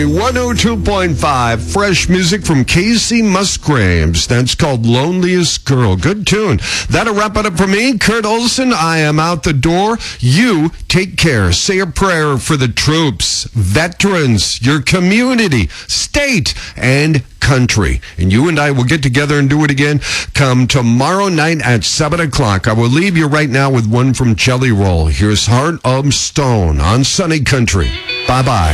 102.5, fresh music from Casey Musgraves. That's called Loneliest Girl. Good tune. That'll wrap it up for me, Kurt Olson. I am out the door. You take care. Say a prayer for the troops, veterans, your community, state, and country. And you and I will get together and do it again come tomorrow night at 7 o'clock. I will leave you right now with one from Jelly Roll. Here's Heart of Stone on Sunny Country. Bye-bye.